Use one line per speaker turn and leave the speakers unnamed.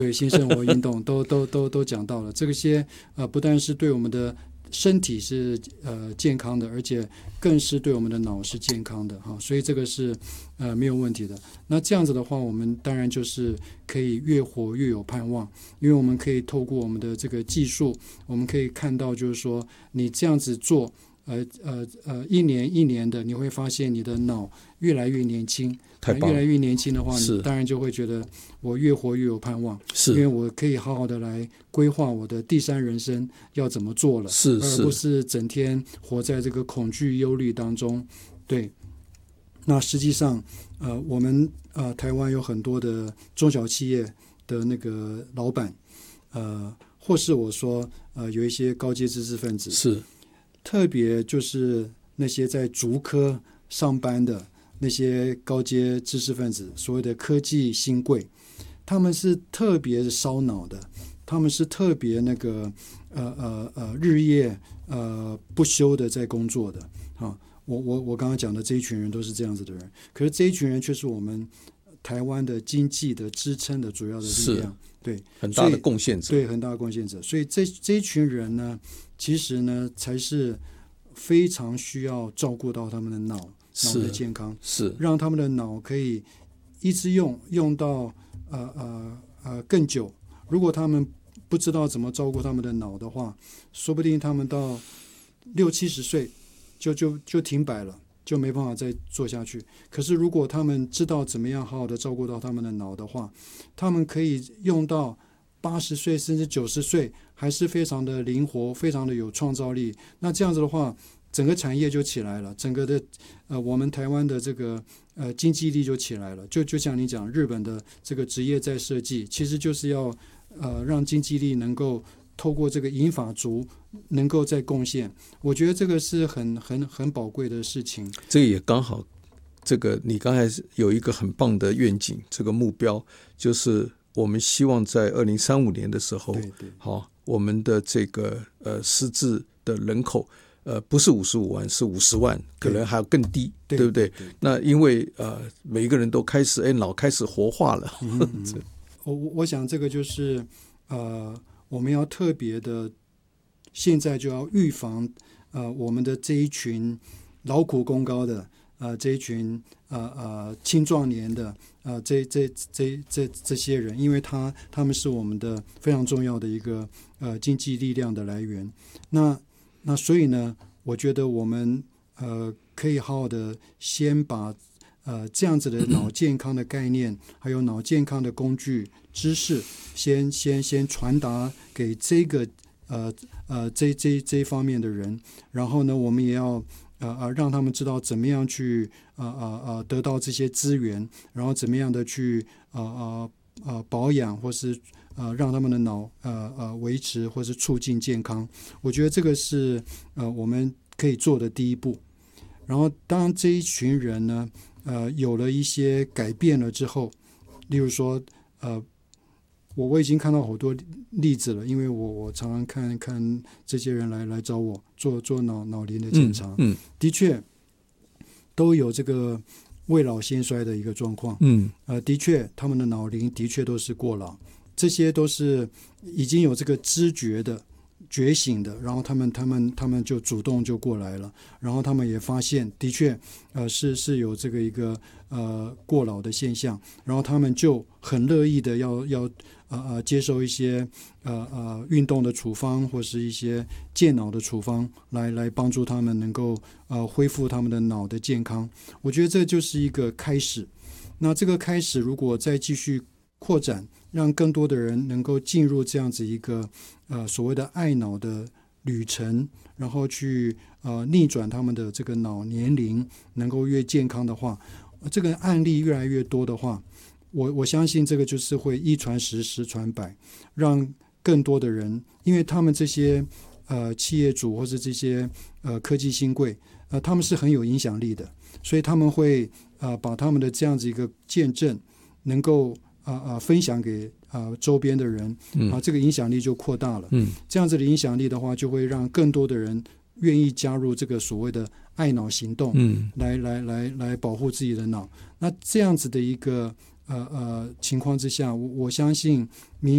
对新生活运动都讲到了，这些不但是对我们的身体是健康的，而且更是对我们的脑是健康的哈，所以这个是没有问题的。那这样子的话，我们当然就是可以越活越有盼望，因为我们可以透过我们的这个技术，我们可以看到就是说你这样子做。一年一年的，你会发现你的脑越来越年轻。
太棒了！
越来越年轻的话，你当然就会觉得我越活越有盼望，因为我可以好好的来规划我的第三人生要怎么做了，而不是整天活在这个恐惧、忧虑当中。对，那实际上，我们台湾有很多的中小企业的那个老板，或是我说有一些高阶知识分子，
是
特别就是那些在竹科上班的。那些高阶知识分子，所谓的科技新贵，他们是特别烧脑的，他们是特别那个日夜不休的在工作的啊。我刚刚讲的这一群人都是这样子的人，可是这一群人却是我们台湾的经济的支撑的主要的力量，对，
很大的贡献者，
对，很大的贡献者。所以这一群人呢，其实呢才是非常需要照顾到他们的脑的健康，
是
让他们的脑可以一直用到更久。如果他们不知道怎么照顾他们的脑的话，说不定他们到60-70岁就停摆了，就没办法再做下去。可是如果他们知道怎么样好好的照顾到他们的脑的话，他们可以用到80岁甚至90岁，还是非常的灵活，非常的有创造力。那这样子的话，整个产业就起来了，整个的我们台湾的这个经济力就起来了。就像你讲，日本的这个职业再设计，其实就是要让经济力能够透过这个银发族能够再贡献。我觉得这个是很宝贵的事情。
这个也刚好，这个你刚才有一个很棒的愿景，这个目标就是我们希望在2035年的时候，
对，
好，我们的这个失智的人口。不是55万，是50万，可能还要更低， 对不对？那因为每一个人都开始脑开始活化了。
我想这个就是我们要特别的，现在就要预防我们的这一群劳苦功高的这一群青壮年的这些人，因为他们是我们的非常重要的一个经济力量的来源。那所以呢，我觉得我们可以好好的先把这样子的脑健康的概念，还有脑健康的工具知识，先传达给这个这一方面的人，然后呢，我们也要让他们知道怎么样去得到这些资源，然后怎么样的去保养或是让他们的脑维持或是促进健康。我觉得这个是我们可以做的第一步。然后当这一群人呢有了一些改变了之后，例如说我已经看到好多例子了，因为我常常看这些人来找我做脑龄的检查，的确都有这个未老先衰的一个状况，的确他们的脑龄的确都是过老，这些都是已经有这个知觉的觉醒的，然后他们就主动就过来了，然后他们也发现的确是有这个一个过劳的现象，然后他们就很乐意的要接受一些运动的处方或是一些健脑的处方来帮助他们能够恢复他们的脑的健康。我觉得这就是一个开始。那这个开始如果再继续扩展，让更多的人能够进入这样子一个所谓的爱脑的旅程，然后去逆转他们的这个脑年龄能够越健康的话，这个案例越来越多的话，我相信这个就是会一传十，十传百，让更多的人，因为他们这些企业主或是这些科技新贵，他们是很有影响力的，所以他们会把他们的这样子一个见证能够分享给周边的人，这个影响力就扩大了。这样子的影响力的话，就会让更多的人愿意加入这个所谓的爱脑行动，来保护自己的脑。那这样子的一个情况之下，我相信民